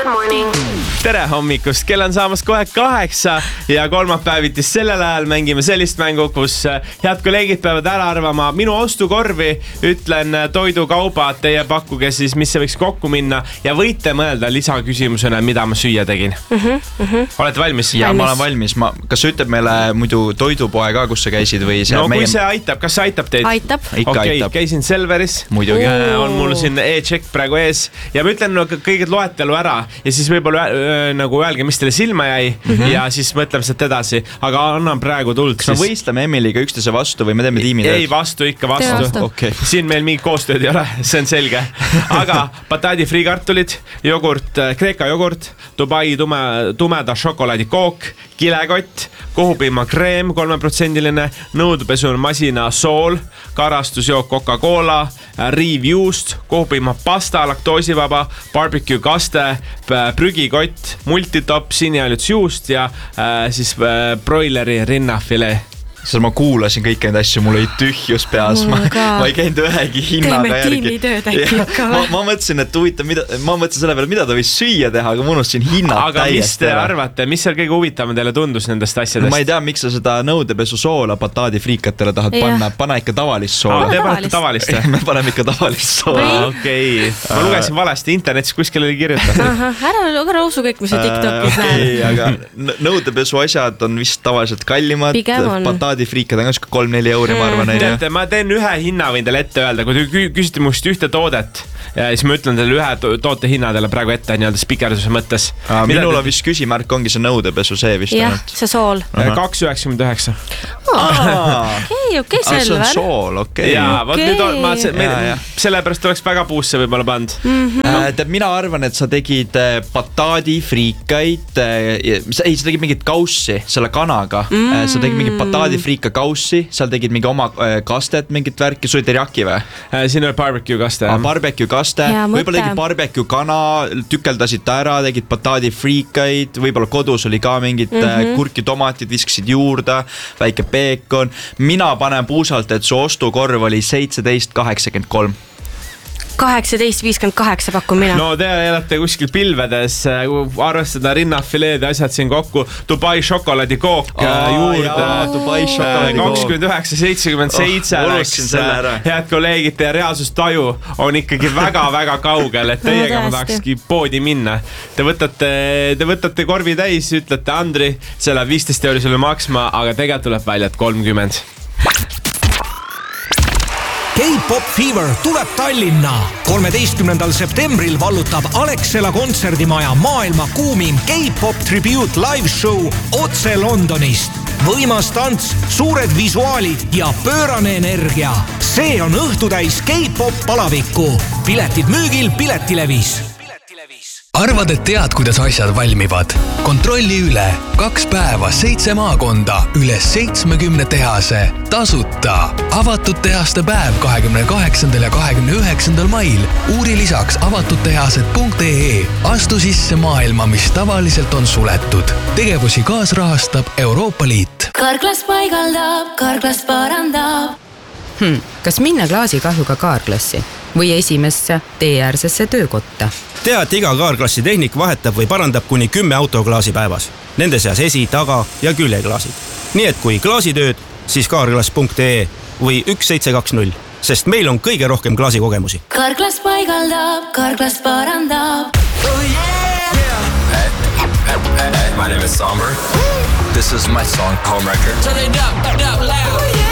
Good morning. Tere hommikust, kell on saamas kohe 8 ja kolmapäevitis sellel ajal mängime sellist mängu, kus head kolleegid peavad ära arvama minu ostukorvi, ütlen toidukaubad, teie pakkuge siis, mis see võiks kokku minna ja võite mõelda lisaküsimusena, mida ma süüa tegin. Olete valmis? Ja ma olen valmis. Kas sa ütleb meile muidu toidupoe ka, kus sa käisid või see? No kui see aitab, kas see aitab teid? Aitab. Okei, käisin Selveris. Muidugi. On mul siin e-check praegu ees ja ma ütlen kõiged loetelu ära ja siis võib-olla nagu öelge, mis teile silma jäi ja siis mõtleme sealt edasi, aga annan praegu tuld. Kas me võistleme Emiliga üksteise vastu või me teeme tiimitööd? Ei, vastu, ikka vastu. Okay. Siin meil mingit koostööd ei ole, see on selge. Aga pataadi friikartulid, jogurt, Kreeka jogurt, Dubai tumeda šokolaadikook, kilekott, kohupiima kreem 3%, nõudepesumasina sool, karastusjook Coca-Cola, riivjuust, kohupiima pasta, laktoosivaba, barbecue kaste, prügikott, multitop, sinijäljuts juust ja siis broileri rinnafilee. Seal ma kuulasin kõik need asju, mul oli tühjus peas, ma ei käinud ühegi hinnaga järgi. Teeme tiimitööd äkki ikka või? Ma mõtlesin, et huvitav, ma mõtlesin selle peale, mida ta võis süüa teha, aga ma unustasin hinnad aga täiesti. Aga mis te arvate, mis seal kõige huvitavam teile tundus nendest asjadest? Ma ei tea, miks sa seda nõudepesu soola pataadi friikatele tahad panna. Pana ikka tavalist soola. Te panete tavalist? Me paneme ikka tavalist soola. Okei. Ma lugesin valesti, internetis kuskil oli kirjutatud. Ära usu kõik, mis sa TikTokis näed. Aga nõudepesu asjad on vist tavaliselt kallimad. Friikad on ka 3-4 euri, ma arvan. Teate, ma teen ühe hinna võin teile ette öelda, kui te küsite must ühte toodet ja siis ma ütlen teile ühe toote hinna teile praegu ette nii-öelda spikerduse mõttes. Minul on vist küsimärk, ongi see nõudepesu see vist. Jah, see sool. 2,99. Okei, see on sool, okei. Jaa, võt nüüd sellepärast oleks väga puusse võib-olla pand. Mina arvan, et sa tegid pataadi friikaid, sa tegid mingit kaussi selle kanaga. Sa tegid mingit pataadi friika kaussi, seal tegid mingi oma kastet, mingit värki, sul oli teriyaki või? Siin oli barbecue kaste. Barbecue kaste, võib-olla tegid barbecue kana, tükeldasid ta ära, tegid pataadi friikaid, võib-olla kodus oli ka mingid kurki tomatid, viskasid juurde, väike peekon. Mina panen puusalt, et su ostukorv oli 17,83. 18,58 pakun mina. No te elate kuskil pilvedes, arvestada rinnafileed ja asjad siin kokku. Dubai šokolaadikook juurde. Dubai šokolaadikook. 29,77 head kolleegid, teie reaalsustaju on ikkagi väga-väga kaugel, et teiega ma tahakski poodi minna. Te võtate korvi täis, ütlete Andri, see läheb 15 euri sulle maksma, aga tegelikult tuleb välja, et 30. K-Pop Fever tuleb Tallinna. 13. septembril vallutab Alexela kontserdimaja maailma kuumim K-Pop Tribute live show otse Londonist. Võimas tants, suured visuaalid ja pöörane energia. See on õhtutäis K-Pop palavikku. Piletid müügil Piletilevis. Arvad, et tead, kuidas asjad valmivad? Kontrolli üle. 2 päeva, 7 maakonda, üle 70 tehase. Tasuta. Avatud tehaste päev 28. ja 29. mail. Uuri lisaks avatudtehased.ee. Astu sisse maailma, mis tavaliselt on suletud. Tegevusi kaasrahastab Euroopa Liit. Karklas paigaldab, Karklas parandab. Kas minna klaasikahjuga kaarklassi või esimesse teeäärsesse töökotta? Tea, et iga kaarklassi tehnik vahetab või parandab kuni 10 autoklaasi päevas. Nende seas esi-, taga- ja küljeklaasid. Nii et kui klaasitööd, siis kaarklas.ee või 1720, sest meil on kõige rohkem klaasikogemusi. Karklas paigaldab, Karklas parandab. Oh yeah! Hey, my name is Somber. This is my song, Homewrecker. Turn it up loud. Oh yeah!